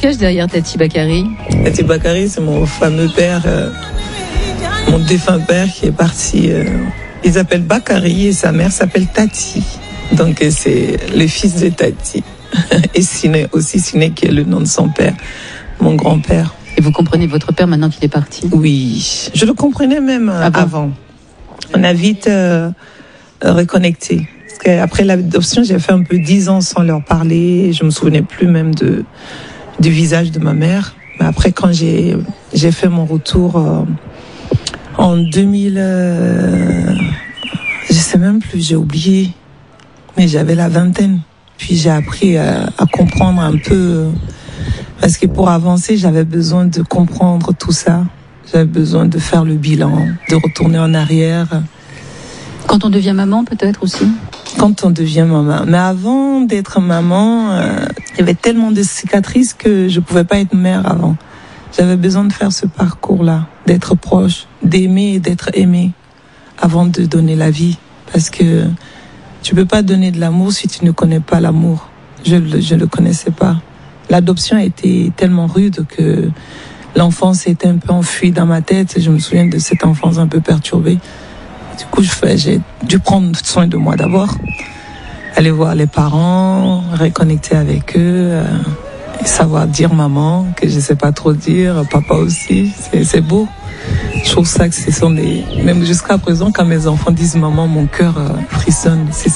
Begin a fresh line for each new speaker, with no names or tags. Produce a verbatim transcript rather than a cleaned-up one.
cache derrière Tati Bakary?
Tati Bakary, c'est mon fameux père, euh, mon défunt père qui est parti. Euh, ils s'appellent Bakary et sa mère s'appelle Tati. Donc c'est le fils de Tati. Et Siné aussi, Siné qui est le nom de son père, mon grand-père.
Et vous comprenez votre père maintenant qu'il est parti?
Oui, je le comprenais même euh,
ah bon
avant. On a vite euh, reconnecté. Parce qu'après l'adoption, j'ai fait un peu dix ans sans leur parler. Je me souvenais plus même de, du visage de ma mère. Mais après, quand j'ai, j'ai fait mon retour euh, en deux mille... Euh, je sais même plus, j'ai oublié. Mais j'avais la vingtaine. Puis j'ai appris à, à comprendre un peu... Parce que pour avancer, j'avais besoin de comprendre tout ça. J'avais besoin de faire le bilan, de retourner en arrière.
Quand on devient maman, peut-être aussi?
Quand on devient maman. Mais avant d'être maman, euh, il y avait tellement de cicatrices que je pouvais pas être mère avant. J'avais besoin de faire ce parcours-là, d'être proche, d'aimer et d'être aimée avant de donner la vie. Parce que tu peux pas donner de l'amour si tu ne connais pas l'amour. Je ne le connaissais pas. L'adoption a été tellement rude que l'enfance était un peu enfuie dans ma tête. Je me souviens de cette enfance un peu perturbée. Du coup, j'ai dû prendre soin de moi d'abord. Aller voir les parents, reconnecter avec eux, euh, et savoir dire maman, que je sais pas trop dire, papa aussi. C'est, c'est beau. Je trouve ça que ce sont des... Même jusqu'à présent, quand mes enfants disent maman, mon cœur euh, frissonne. C'est